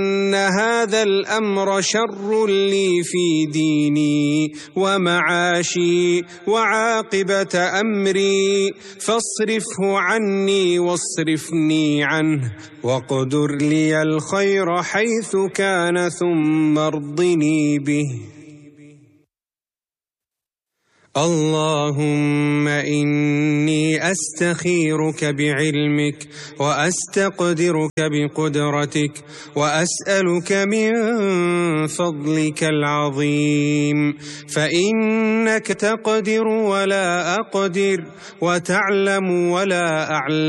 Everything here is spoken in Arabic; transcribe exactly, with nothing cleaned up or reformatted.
أن هذا الأمر شر لي في ديني ومعاشي وعاقبة أمري، فاصرفه عني واصرفني عنه، واقدر لي الخير حيث كان ثم ارضني به. اللهم إني أستخيرك بعلمك وأستقدرك بقدرتك وأسألك من فضلك العظيم، فإنك تقدر ولا أقدر وتعلم ولا أعلم.